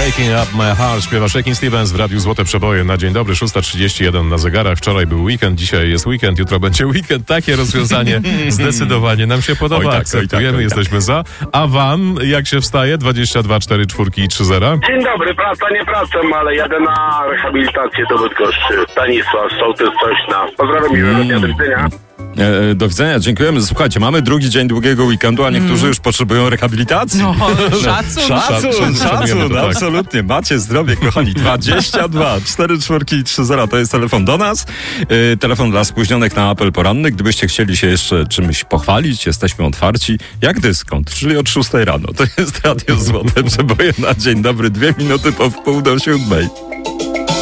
Breaking Up My Heart śpiewa Shakin' Stevens w Radiu Złote Przeboje. Na dzień dobry, 6:31 na zegarach. Wczoraj był weekend, dzisiaj jest weekend, jutro będzie weekend. Takie rozwiązanie zdecydowanie nam się podoba. Akceptujemy, jesteśmy za. A wam jak się wstaje? 22 4 4 i 3 0. Dzień dobry, praca nie pracą, ale jadę na rehabilitację do Bydgoszczy. Stanisław, sołtys Sośna. Pozdrawiam, miłego dnia, do widzenia. Do widzenia, dziękujemy. Słuchajcie, mamy drugi dzień długiego weekendu, a niektórzy już potrzebują rehabilitacji. No, szacun, absolutnie. Macie zdrowie, kochani. 22 4 4 i 3 0 to jest telefon do nas. Telefon dla spóźnionych na apel poranny. Gdybyście chcieli się jeszcze czymś pochwalić, jesteśmy otwarci. Jak dyskont, czyli od 6 rano. To jest Radio Złote Przeboje na dzień dobry. 2 minuty po wpół do 7.